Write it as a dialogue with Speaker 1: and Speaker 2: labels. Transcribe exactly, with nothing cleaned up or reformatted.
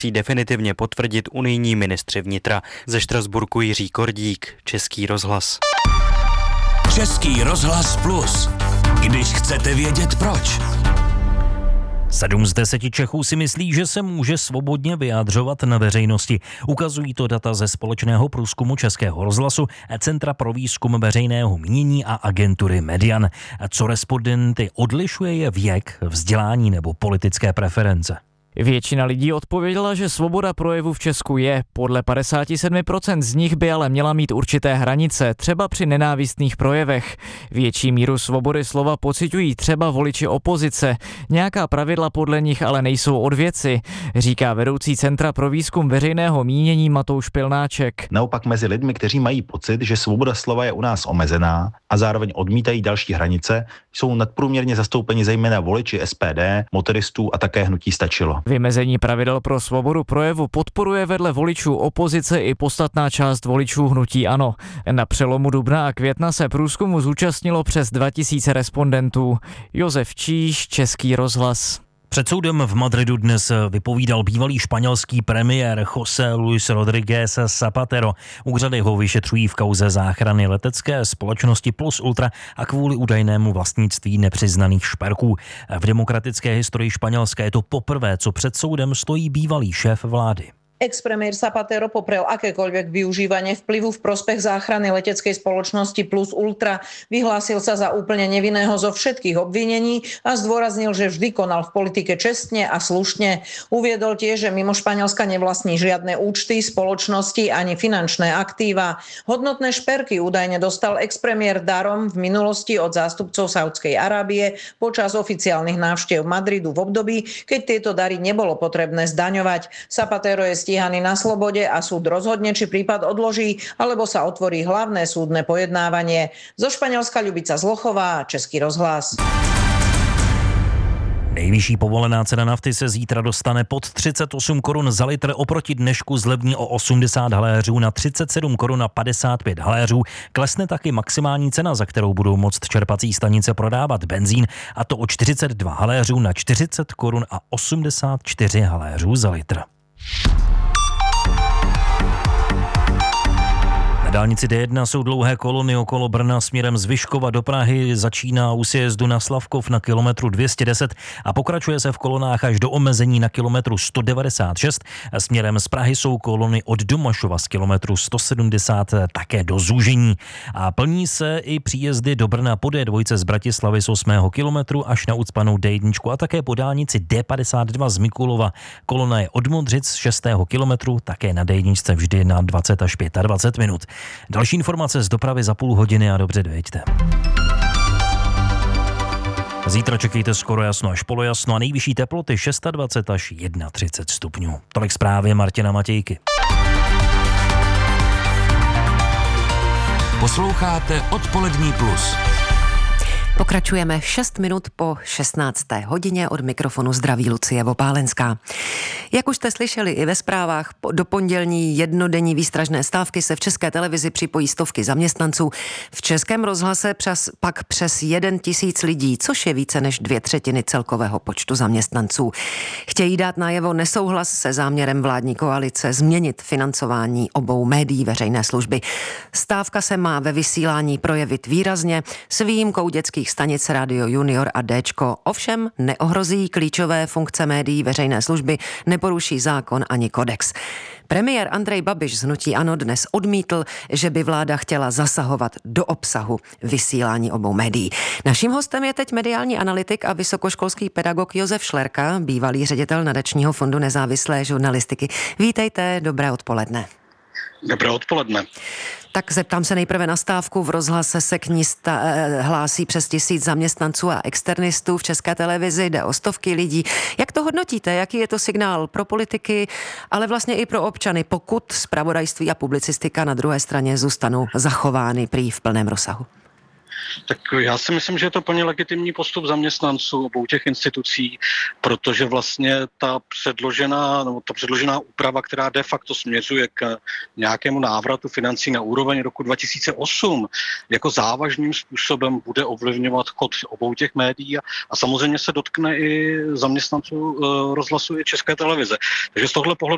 Speaker 1: definitivně potvrdit unijní ministři vnitra. Ze Štrasburku Jiří Kordík, Český rozhlas.
Speaker 2: Český rozhlas plus. Když chcete vědět proč.
Speaker 3: Sedm z deseti Čechů si myslí, že se může svobodně vyjadřovat na veřejnosti. Ukazují to data ze společného průzkumu Českého rozhlasu, Centra pro výzkum veřejného mínění a agentury Median. Co respondenty odlišuje, je věk, vzdělání nebo politické preference.
Speaker 4: Většina lidí odpověděla, že svoboda projevu v Česku je. Podle padesát sedm procent z nich by ale měla mít určité hranice, třeba při nenávistných projevech. Větší míru svobody slova pociťují třeba voliči opozice. Nějaká pravidla podle nich ale nejsou od věci, říká vedoucí Centra pro výzkum veřejného mínění Matouš Pilnáček.
Speaker 5: Naopak mezi lidmi, kteří mají pocit, že svoboda slova je u nás omezená a zároveň odmítají další hranice, jsou nadprůměrně zastoupeni zejména voliči S P D, motoristů a také hnutí Stačilo.
Speaker 4: Vymezení pravidel pro svobodu projevu podporuje vedle voličů opozice i podstatná část voličů hnutí ANO. Na přelomu dubna a května se průzkumu zúčastnilo přes dva tisíce respondentů. Josef Číš, Český rozhlas.
Speaker 3: Před soudem v Madridu dnes vypovídal bývalý španělský premiér José Luis Rodríguez Zapatero. Úřady ho vyšetřují v kauze záchrany letecké společnosti Plus Ultra a kvůli údajnému vlastnictví nepřiznaných šperků. V demokratické historii Španělska je to poprvé, co před soudem stojí bývalý šéf vlády.
Speaker 6: Ex-premiér Zapatero poprel akékoľvek využívanie vplyvu v prospech záchrany leteckej spoločnosti Plus Ultra. Vyhlásil sa za úplne nevinného zo všetkých obvinení a zdôraznil, že vždy konal v politike čestne a slušne. Uviedol tiež, že mimo Španielska nevlastní žiadne účty, spoločnosti ani finančné aktíva. Hodnotné šperky údajne dostal ex-premiér darom v minulosti od zástupcov Saúdskej Arábie počas oficiálnych návštev Madridu v období, keď tieto dary nebolo potrebné zdaňovať. Zapatero je stíhaný na slobode a súd rozhodne, či prípad odloží, alebo sa otvorí hlavné súdne pojednávanie. Zo Španielska Ľubica Zlochová, Český rozhlas.
Speaker 3: Nejvyšší povolená cena nafty se zítra dostane pod třicet osm korun za litr, oproti dnešku zlevní o osmdesát haléřů na třicet sedm korun a padesát pět haléřů. Klesne taky maximální cena, za kterou budou moct čerpací stanice prodávat benzín, a to o čtyřicet dva haléřů na čtyřicet korun a osmdesát čtyři haléřů za litr. Na dálnici D jedna jsou dlouhé kolony okolo Brna směrem z Vyškova do Prahy, začíná u sjezdu na Slavkov na kilometru dvě stě deset a pokračuje se v kolonách až do omezení na kilometru sto devadesát šest. Směrem z Prahy jsou kolony od Domašova z kilometru sto sedmdesát také do zúžení. A plní se i příjezdy do Brna po D dva z Bratislavy z osmého kilometru až na ucpanou D jedna a také po dálnici D padesát dva z Mikulova. Kolona je od Modřic z šestého kilometru, také na D jedna vždy na dvacet až dvacet pět minut. Další informace z dopravy za půl hodiny a dobře dojeďte. Zítra čekejte skoro jasno až polojasno a nejvyšší teploty dvacet šest až třicet jedna stupňů. Tolik zprávy Martina Matějky.
Speaker 2: Posloucháte Odpolední plus.
Speaker 7: Pokračujeme šest minut po šestnácté hodině, od mikrofonu zdraví Lucie Vopálenská. Jak už jste slyšeli i ve zprávách, do pondělní jednodenní výstražné stávky se v České televizi připojí stovky zaměstnanců. V Českém rozhlase přes, pak přes jeden tisíc lidí, což je více než dvě třetiny celkového počtu zaměstnanců. Chtějí dát najevo nesouhlas se záměrem vládní koalice změnit financování obou médií veřejné služby. Stávka se má ve vysílání projevit výrazně, s výjimkou dětských stanic Radio Junior a Déčko. Ovšem neohrozí klíčové funkce médií veřejné služby, neporuší zákon ani kodex. Premiér Andrej Babiš z hnutí ANO dnes odmítl, že by vláda chtěla zasahovat do obsahu vysílání obou médií. Naším hostem je teď mediální analytik a vysokoškolský pedagog Josef Šlerka, bývalý ředitel Nadačního fondu nezávislé žurnalistiky. Vítejte, dobré odpoledne.
Speaker 8: Dobré odpoledne.
Speaker 7: Tak zeptám se nejprve na stávku. V rozhlase se k ní sta- hlásí přes tisíc zaměstnanců a externistů. V České televizi jde o stovky lidí. Jak to hodnotíte? Jaký je to signál pro politiky, ale vlastně i pro občany, pokud zpravodajství a publicistika na druhé straně zůstanou zachovány prý v plném rozsahu?
Speaker 8: Tak já si myslím, že je to plně legitimní postup zaměstnanců obou těch institucí, protože vlastně ta předložená, nebo ta předložená úprava, která de facto směřuje k nějakému návratu financí na úroveň roku dva tisíce osm, jako závažným způsobem bude ovlivňovat chod obou těch médií a, a samozřejmě se dotkne i zaměstnanců uh, rozhlasu i České televize. Takže z tohle pohledu